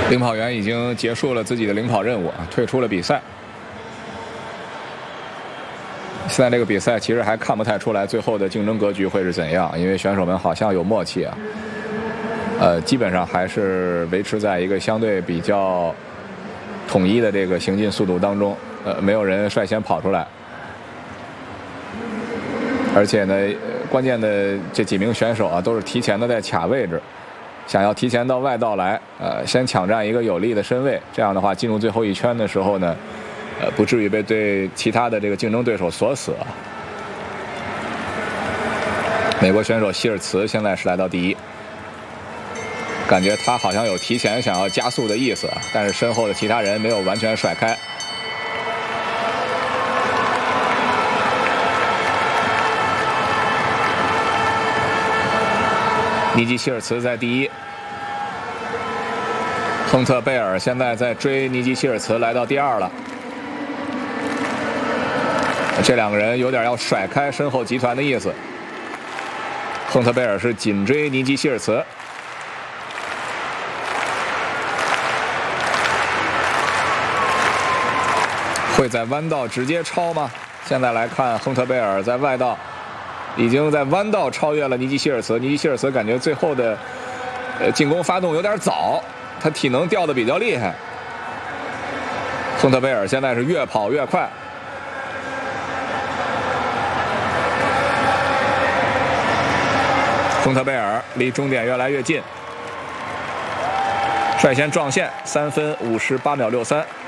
领跑员已经结束了自己的领跑任务，退出了比赛。现在这个比赛其实还看不太出来最后的竞争格局会是怎样，因为选手们好像有默契啊。基本上还是维持在一个相对比较统一的这个行进速度当中，没有人率先跑出来。而且呢，关键的这几名选手啊，都是提前的在卡位置，想要提前到外道来，先抢占一个有利的身位，这样的话进入最后一圈的时候呢，不至于被对其他的这个竞争对手锁死。美国选手希尔茨现在是来到第一，感觉他好像有提前想要加速的意思，但是身后的其他人没有完全甩开。尼基希尔茨在第一，亨特贝尔现在在追尼基希尔茨，来到第二了。这两个人有点要甩开身后集团的意思。亨特贝尔是紧追尼基希尔茨。会在弯道直接超吗？现在来看，亨特贝尔在外道已经在弯道超越了尼基希尔茨。尼基希尔茨感觉最后的进攻发动有点早，他体能掉得比较厉害。亨特贝尔现在是越跑越快。亨特贝尔离终点越来越近，率先撞线，3分58秒63。